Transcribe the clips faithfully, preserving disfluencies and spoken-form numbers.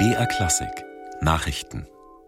B R Klassik Nachrichten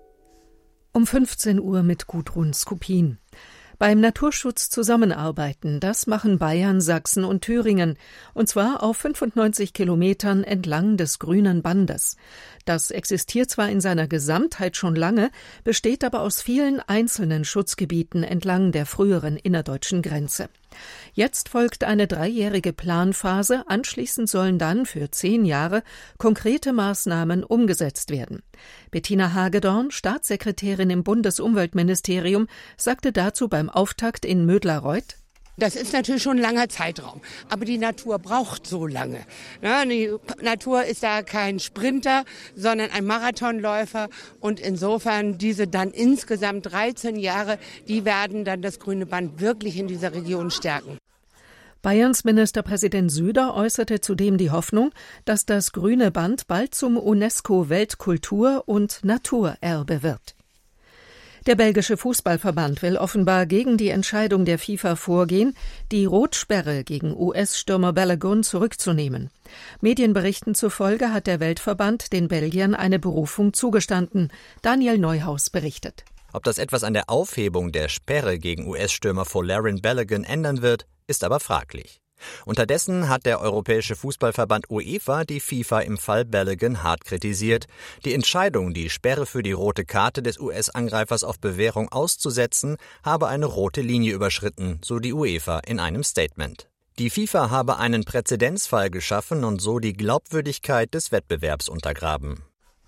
Um fünfzehn Uhr mit Gudrun Skupin. Beim Naturschutz zusammenarbeiten, das machen Bayern, Sachsen und Thüringen, und zwar auf fünfundneunzig Kilometern entlang des Grünen Bandes. Das existiert zwar in seiner Gesamtheit schon lange, besteht aber aus vielen einzelnen Schutzgebieten entlang der früheren innerdeutschen Grenze. Jetzt folgt eine dreijährige Planphase, anschließend sollen dann für zehn Jahre konkrete Maßnahmen umgesetzt werden. Bettina Hagedorn, Staatssekretärin im Bundesumweltministerium, sagte dazu beim Auftakt in Mödlareuth: Das ist natürlich schon ein langer Zeitraum, aber die Natur braucht so lange. Ja, die Natur ist da kein Sprinter, sondern ein Marathonläufer, und insofern diese dann insgesamt dreizehn Jahre, die werden dann das Grüne Band wirklich in dieser Region stärken. Bayerns Ministerpräsident Söder äußerte zudem die Hoffnung, dass das Grüne Band bald zum UNESCO-Weltkultur- und Naturerbe wird. Der belgische Fußballverband will offenbar gegen die Entscheidung der FIFA vorgehen, die Rotsperre gegen U S-Stürmer Balogun zurückzunehmen. Medienberichten zufolge hat der Weltverband den Belgiern eine Berufung zugestanden. Daniel Neuhaus berichtet. Ob das etwas an der Aufhebung der Sperre gegen U S-Stürmer Folarin Balogun ändern wird, ist aber fraglich. Unterdessen hat der Europäische Fußballverband UEFA die FIFA im Fall Balogun hart kritisiert. Die Entscheidung, die Sperre für die rote Karte des U S-Angreifers auf Bewährung auszusetzen, habe eine rote Linie überschritten, so die UEFA in einem Statement. Die FIFA habe einen Präzedenzfall geschaffen und so die Glaubwürdigkeit des Wettbewerbs untergraben.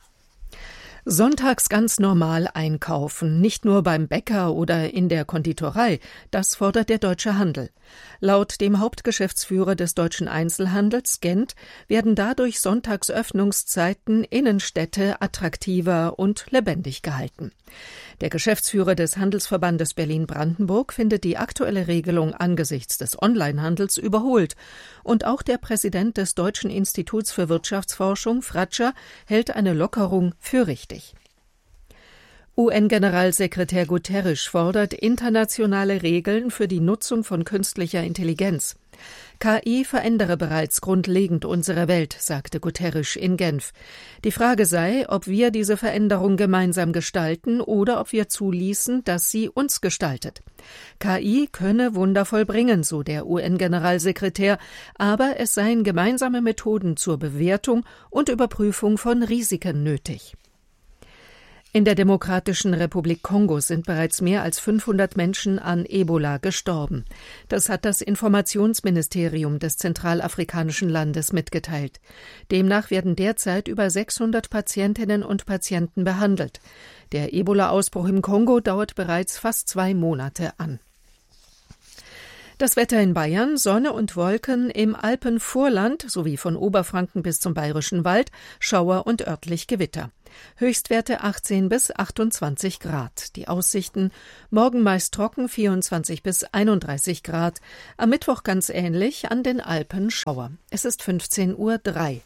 Sonntags ganz normal einkaufen, nicht nur beim Bäcker oder in der Konditorei, das fordert der deutsche Handel. Laut dem Hauptgeschäftsführer des deutschen Einzelhandels, Gent, werden dadurch Sonntagsöffnungszeiten Innenstädte attraktiver und lebendig gehalten. Der Geschäftsführer des Handelsverbandes Berlin-Brandenburg findet die aktuelle Regelung angesichts des Onlinehandels überholt. Und auch der Präsident des Deutschen Instituts für Wirtschaftsforschung, Fratscher, hält eine Lockerung für richtig. U N-Generalsekretär Guterres fordert internationale Regeln für die Nutzung von künstlicher Intelligenz. K I verändere bereits grundlegend unsere Welt, sagte Guterres in Genf. Die Frage sei, ob wir diese Veränderung gemeinsam gestalten oder ob wir zuließen, dass sie uns gestaltet. K I könne Wunder vollbringen, so der U N-Generalsekretär, aber es seien gemeinsame Methoden zur Bewertung und Überprüfung von Risiken nötig. In der Demokratischen Republik Kongo sind bereits mehr als fünfhundert Menschen an Ebola gestorben. Das hat das Informationsministerium des zentralafrikanischen Landes mitgeteilt. Demnach werden derzeit über sechshundert Patientinnen und Patienten behandelt. Der Ebola-Ausbruch im Kongo dauert bereits fast zwei Monate an. Das Wetter in Bayern: Sonne und Wolken, im Alpenvorland sowie von Oberfranken bis zum Bayerischen Wald Schauer und örtlich Gewitter. Höchstwerte achtzehn bis achtundzwanzig Grad. Die Aussichten: morgen meist trocken, vierundzwanzig bis einunddreißig Grad. Am Mittwoch ganz ähnlich, an den Alpen Schauer. Es ist fünfzehn Uhr drei.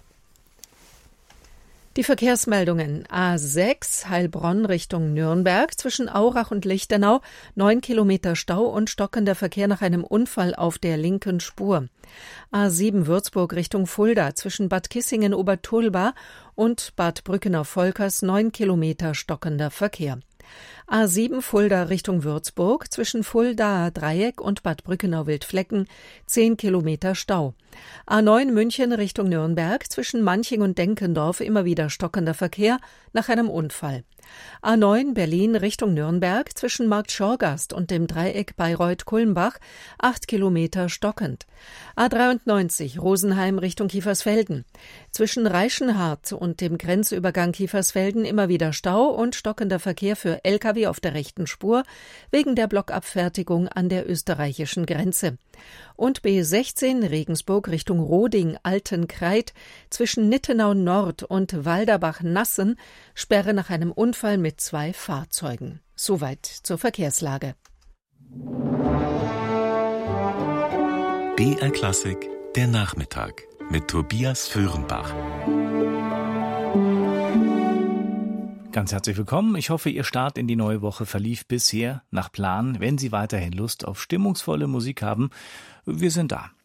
Die Verkehrsmeldungen: A sechs Heilbronn Richtung Nürnberg, zwischen Aurach und Lichtenau, neun Kilometer Stau und stockender Verkehr nach einem Unfall auf der linken Spur. A sieben Würzburg Richtung Fulda, zwischen Bad Kissingen-Obertulba und Bad Brückenau-Volkers, neun Kilometer stockender Verkehr. A sieben Fulda Richtung Würzburg, zwischen Fuldaer Dreieck und Bad Brückenau-Wildflecken, zehn Kilometer Stau. A neun München Richtung Nürnberg, zwischen Manching und Denkendorf immer wieder stockender Verkehr nach einem Unfall. A neun Berlin Richtung Nürnberg, zwischen Markt Schorgast und dem Dreieck Bayreuth-Kulmbach, acht Kilometer stockend. A dreiundneunzig Rosenheim Richtung Kiefersfelden, zwischen Reichenhart und dem Grenzübergang Kiefersfelden immer wieder Stau und stockender Verkehr für L K W auf der rechten Spur wegen der Blockabfertigung an der österreichischen Grenze. Und B sechzehn Regensburg Richtung Roding-Altenkreid, zwischen Nittenau Nord und Walderbach-Nassen, Sperre nach einem Unfall mit zwei Fahrzeugen. Soweit zur Verkehrslage. B R Klassik, der Nachmittag mit Tobias Föhrenbach. Ganz herzlich willkommen. Ich hoffe, Ihr Start in die neue Woche verlief bisher nach Plan. Wenn Sie weiterhin Lust auf stimmungsvolle Musik haben, wir sind da.